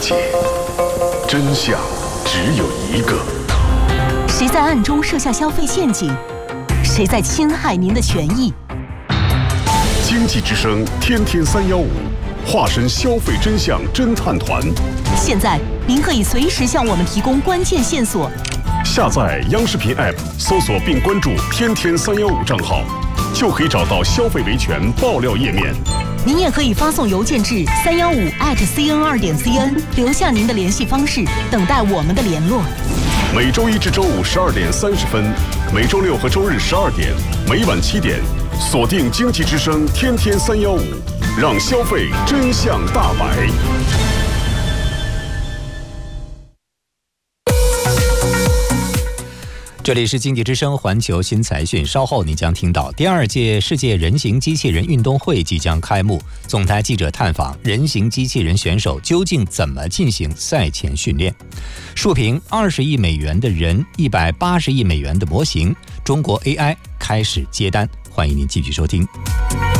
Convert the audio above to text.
解，真相只有一个。 谁在暗中设下消费陷阱？谁在侵害您的权益？ 经济之声天天315，化身消费真相侦探团。 现在您可以随时向我们提供关键线索。 下载央视频 App， 搜索并关注天天315账号，就可以找到消费维权爆料页面。 您也可以发送邮件至315@cn2.cn， 留下您的联系方式，等待我们的联络。 每周一至周五12点30分，每周六和周日12点，每晚7点，锁定经济之声天天315，让消费真相大白。 这里是经济之声环球新财讯，稍后你将听到第2届世界人形机器人运动会即将开幕，总台记者探访人形机器人选手究竟怎么进行赛前训练。竖屏20亿美元的人，180亿美元的模型，中国 AI 开始接单，欢迎您继续收听。